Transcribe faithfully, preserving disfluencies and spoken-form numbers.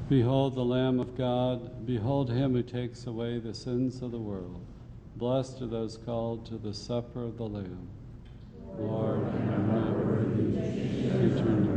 Behold the Lamb of God. Behold him who takes away the sins of the world. Blessed are those called to the supper of the Lamb. Lord, I am not worthy to enter